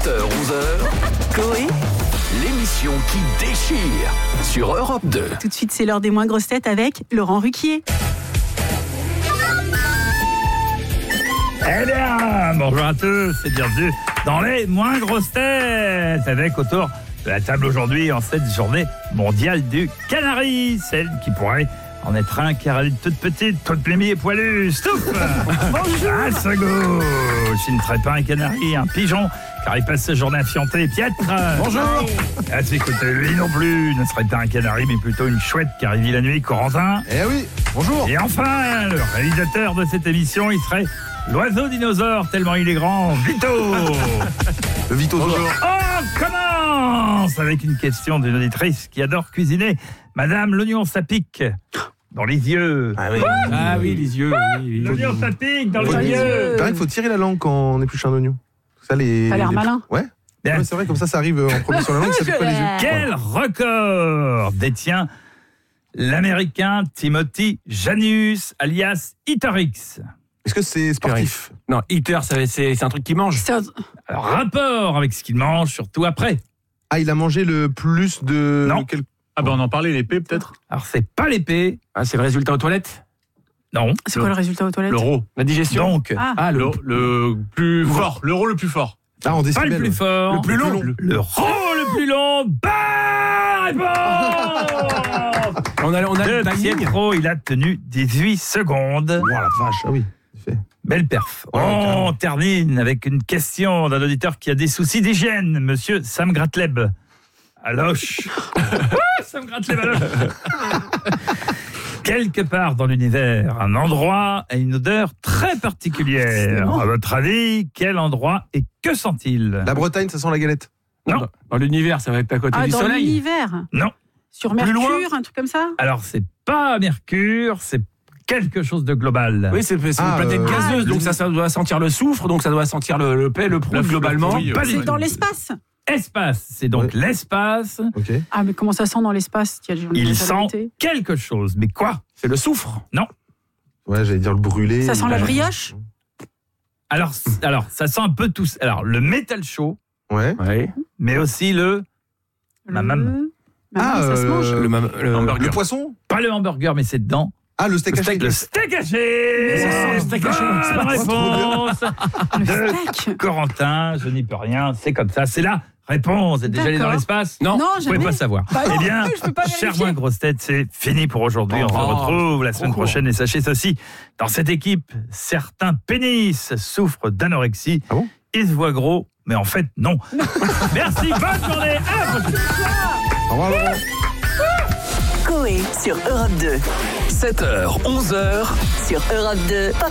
7h-11h, Coé, l'émission qui déchire sur Europe 2. Tout de suite, c'est l'heure des moins grosses têtes avec Laurent Ruquier. Eh bien, bonjour à tous et bienvenue dans les moins grosses têtes avec autour de la table aujourd'hui en cette journée mondiale du canari, celle qui pourrait en être un car elle est toute petite, toute plémie et poilue. Stouff. Bonjour. À sa gauche, il ne traite pas un canari, un pigeon, car il passe sa journée à fianter Pietre. Bonjour. À ses côtés, lui non plus, ne serait pas un canari, mais plutôt une chouette, car il vit la nuit, Corentin. Eh oui, bonjour. Et enfin, le réalisateur de cette émission, il serait l'oiseau dinosaure, tellement il est grand, Vito. Le Vito. On commence avec une question d'une auditrice qui adore cuisiner. Madame, l'oignon, ça pique dans les yeux. Ah oui, les yeux. L'oignon, ça pique dans les Il yeux. paraît qu'il faut tirer la langue quand on épluche un oignon. Ça a l'air malin. Ouais. Bien. Ouais, c'est vrai, comme ça arrive en premier sur la langue, ça pique pas les yeux. Quel record détient l'Américain Timothy Janus, alias Itarix? Est-ce que c'est sportif? Non, Hitter, c'est un truc qui mange. Alors, rapport avec ce qu'il mange, surtout après. Ah, il a mangé le plus de... Non. Ah ben on en parlait, l'épée peut-être. Alors, c'est pas l'épée. Ah, c'est le résultat aux toilettes. Non. C'est quoi le résultat aux toilettes? L'euro. La digestion. Donc, Le plus fort. L'euro le plus fort. Ah, en pas décibels. le plus fort. Le plus long. Le le plus long. Bonne réponse. On a le timing. Pietro, il a tenu 18 secondes. Oh la vache, ah oui. Belle perf. Ouais, carrément. On termine avec une question d'un auditeur qui a des soucis d'hygiène, monsieur Sam Gratleb. À Loche. Sam Gratleb à Loche. Quelque part dans l'univers, un endroit a une odeur très particulière. À votre avis, quel endroit et que sent-il? La Bretagne, ça sent la galette. Non. Dans l'univers, ça va être à côté du Dans soleil. l'univers. Non. Sur Plus Mercure, loin. un truc comme ça. Alors, c'est pas Mercure, c'est quelque chose de global. Oui, c'est une planète gazeuse, donc ça doit sentir le soufre, donc ça doit sentir le paix, le prout globalement. Pas du C'est tout. dans l'espace. Espace, c'est donc l'espace. Ok. Ah, mais comment ça sent dans l'espace? Il sent quelque chose, mais quoi? C'est le soufre. Ouais, j'allais dire le brûlé. Ça sent la brioche? Alors, ça sent un peu tout. Alors, le métal chaud, Ouais. Ouais. mais aussi le Mamam. Ça se mange. Le hamburger. Le poisson? Pas le hamburger, mais c'est dedans. Ah, le steak haché. Le steak haché. Ça sent le steak haché. Bonne réponse Le de steak. Corentin. Je n'y peux rien. C'est comme ça. C'est la réponse. Vous êtes déjà allé dans D'accord. l'espace? Non. Non, Vous pouvez jamais. pas savoir. Bah non, Eh bien, je peux pas cher vérifier. moins grosse tête, c'est fini pour aujourd'hui. On se retrouve la semaine prochaine. Et sachez ceci, dans cette équipe, certains pénis souffrent d'anorexie. Ah bon? Ils se voient gros, mais en fait, non. Merci, bonne journée. À la prochaine. Au revoir, Laurent. Coé sur Europe 2. 7h, 11h, Sur Europe 2, Pop